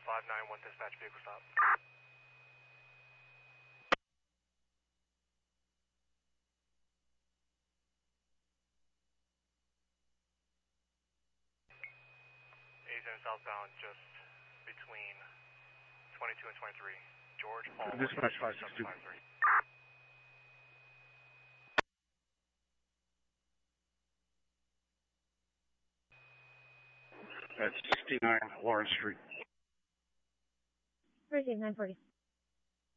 591 dispatch vehicle stop. A7 southbound just between 22 and 23. George Hall. Dispatch 562. 753. That's 69 Lawrence Street. Appreciate 940.